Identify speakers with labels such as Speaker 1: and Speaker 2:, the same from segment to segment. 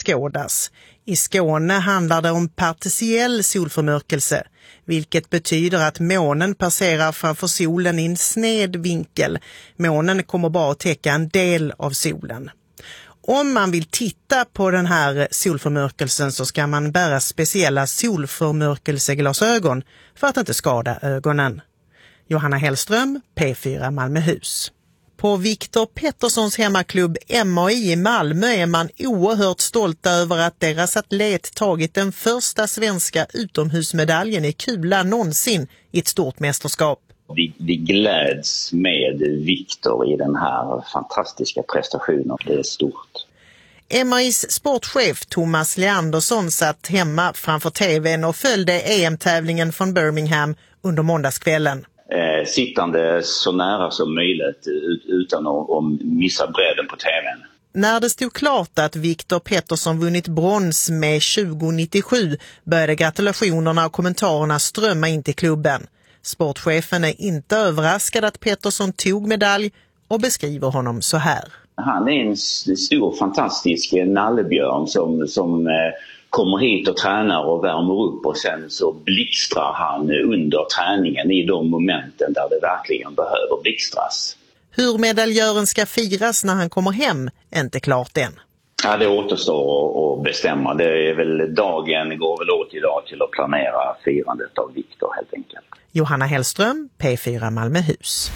Speaker 1: beskådas. I Skåne handlar det om particiell solförmörkelse, vilket betyder att månen passerar framför solen i en sned vinkel. Månen kommer bara att täcka en del av solen. Om man vill titta på den här solförmörkelsen så ska man bära speciella solförmörkelseglasögon för att inte skada ögonen. Johanna Hellström, P4 Malmöhus. På Viktor Petterssons hemmaklubb MAI i Malmö är man oerhört stolta över att deras atlet tagit den första svenska utomhusmedaljen i kula någonsin i ett stort mästerskap.
Speaker 2: Vi gläds med Viktor i den här fantastiska prestationen. Det är stort.
Speaker 1: MAIs sportchef Thomas Leandersson satt hemma framför tvn och följde EM-tävlingen från Birmingham under måndagskvällen.
Speaker 2: Sittande så nära som möjligt utan att missa bredden på tvn.
Speaker 1: När det stod klart att Viktor Pettersson vunnit brons med 2097 började gratulationerna och kommentarerna strömma in till klubben. Sportchefen är inte överraskad att Pettersson tog medalj och beskriver honom så här.
Speaker 2: Han är en stor fantastisk nallebjörn som kommer hit och tränar och värmer upp och sen så blixtrar han under träningen i de momenten där det verkligen behöver blixtras.
Speaker 1: Hur medaljören ska firas när han kommer hem är inte klart än.
Speaker 2: Ja, det återstår att bestämma. Det är väl dagen går väl åt idag till att planera firandet av Viktor helt enkelt.
Speaker 1: Johanna Hellström, P4 Malmöhus.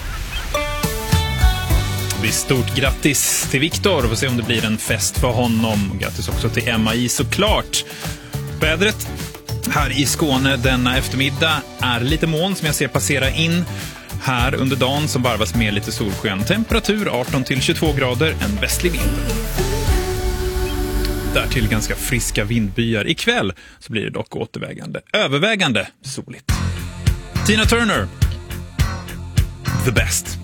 Speaker 3: Stort grattis till Viktor. Vi får se om det blir en fest för honom. Grattis också till MAI såklart. Vädret här i Skåne denna eftermiddag är lite moln som jag ser passera in här under dagen som varvas med lite solsken. Temperatur 18-22 grader, en västlig vind. Därtill ganska friska vindbyar. Ikväll så blir det dock övervägande soligt. Tina Turner, The Best.